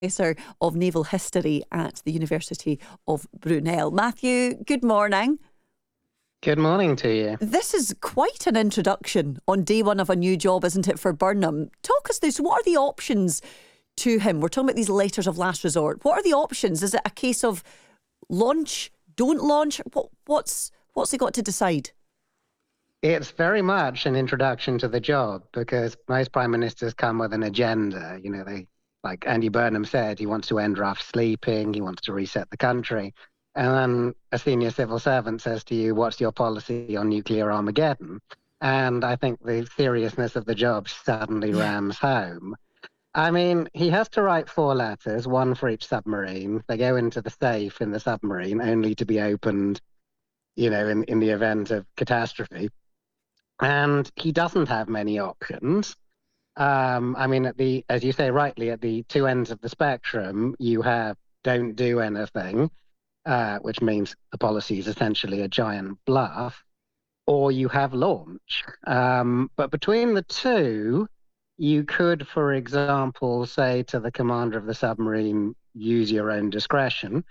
Professor of Naval History at the University of Brunel. Matthew, good morning. Good morning to you. This is quite an introduction on day one of a new job, isn't it, for Burnham? Talk us through, so what are the options to him? We're talking about these letters of last resort. What are the options? Is it a case of launch, don't launch? What's he got to decide? It's very much an introduction to the job because most prime ministers come with an agenda. You know, like Andy Burnham said, he wants to end rough sleeping, he wants to reset the country. And then a senior civil servant says to you, what's your policy on nuclear Armageddon? And I think the seriousness of the job suddenly rams home. I mean, he has to write 4 letters, one for each submarine. They go into the safe in the submarine, only to be opened, you know, in the event of catastrophe. And he doesn't have many options. I mean, as you say rightly, at the two ends of the spectrum, you have don't do anything, which means the policy is essentially a giant bluff, or you have launch. But between the two, you could, for example, say to the commander of the submarine, use your own discretion,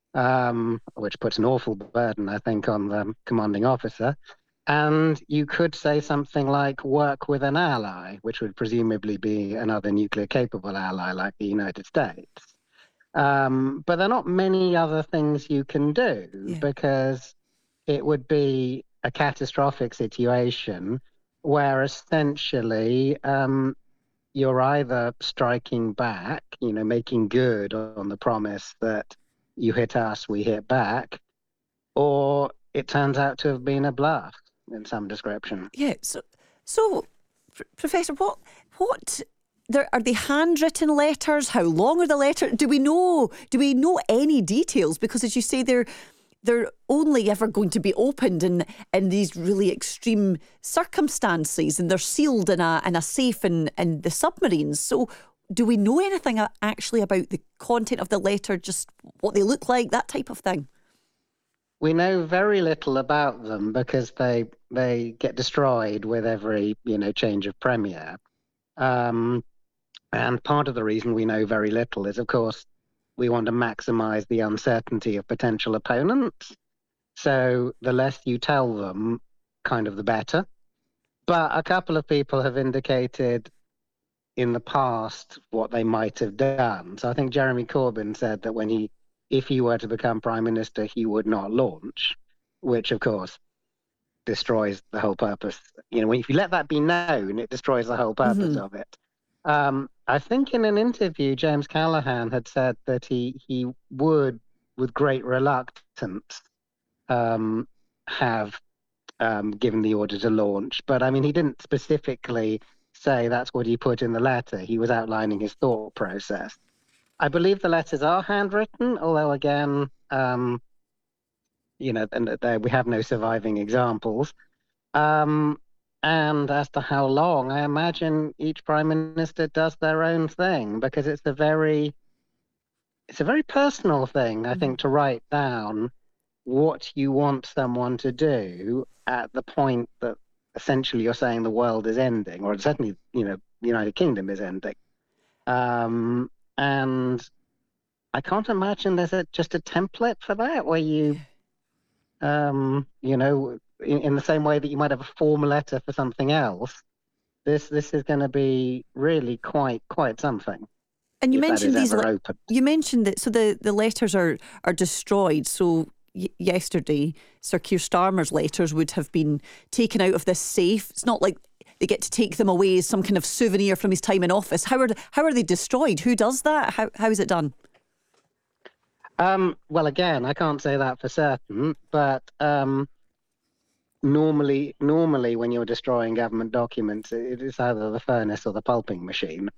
which puts an awful burden, I think, on the commanding officer. And you could say something like work with an ally, which would presumably be another nuclear-capable ally like the United States. But there are not many other things you can do because it would be a catastrophic situation where essentially you're either striking back, you know, making good on the promise that you hit us, we hit back, or it turns out to have been a bluff in some description. Yeah. So, Professor, what? Are they handwritten letters? How long are the letters? Do we know any details? Because as you say, they're only ever going to be opened in these really extreme circumstances, and they're sealed in a safe in the submarines. So, do we know anything actually about the content of the letter? Just what they look like, that type of thing. We know very little about them because they get destroyed with every, you know, change of premier. And part of the reason we know very little is, of course, we want to maximize the uncertainty of potential opponents. So the less you tell them, kind of the better. But a couple of people have indicated in the past what they might have done. So I think Jeremy Corbyn said that if he were to become prime minister, he would not launch, which of course destroys the whole purpose. You know, if you let that be known, it destroys the whole purpose of it. I think in an interview, James Callaghan had said that he would, with great reluctance, have given the order to launch. But I mean, he didn't specifically say that's what he put in the letter. He was outlining his thought process. I believe the letters are handwritten, although again, you know, we have no surviving examples. And as to how long, I imagine each prime minister does their own thing because it's a very personal thing, I think, to write down what you want someone to do at the point that essentially you're saying the world is ending, or certainly, you know, the United Kingdom is ending. And I can't imagine there's just a template for that where you, you know, in the same way that you might have a form letter for something else. This is going to be really quite something. And you mentioned you mentioned that so the letters are destroyed. So yesterday, Sir Keir Starmer's letters would have been taken out of this safe. It's not like they get to take them away as some kind of souvenir from his time in office. How are they destroyed? Who does that? How is it done? Well, again, I can't say that for certain, but normally when you're destroying government documents, it is either the furnace or the pulping machine.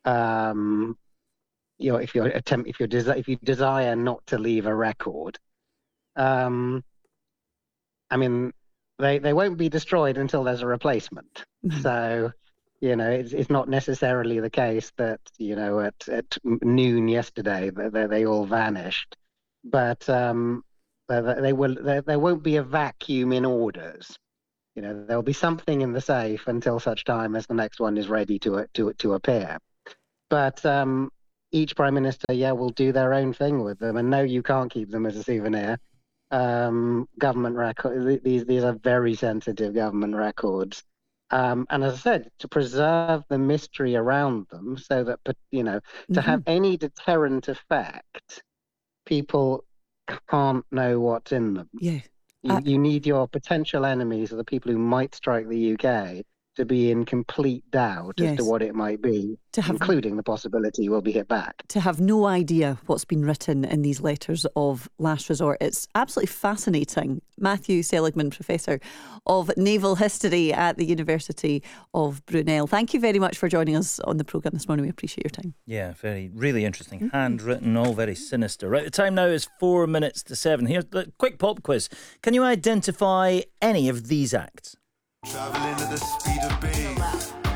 You know, if you desire not to leave a record, I mean, they won't be destroyed until there's a replacement. So, you know, it's not necessarily the case that, you know, at noon yesterday they all vanished, but there won't be a vacuum in orders. You know, there'll be something in the safe until such time as the next one is ready to appear. But each prime minister, will do their own thing with them, and no, you can't keep them as a souvenir. Government record. These are very sensitive government records. And as I said, to preserve the mystery around them, so that to have any deterrent effect, people can't know what's in them. Yeah. You need your potential enemies, or the people who might strike the UK, to be in complete doubt as to what it might be, including the possibility we'll be hit back. To have no idea what's been written in these letters of last resort. It's absolutely fascinating. Matthew Seligman, Professor of Naval History at the University of Brunel. Thank you very much for joining us on the programme this morning. We appreciate your time. Yeah, really interesting. Handwritten, all very sinister. Right, the time now is 4 minutes to 7. Here's the quick pop quiz. Can you identify any of these acts? Traveling at the speed of beat.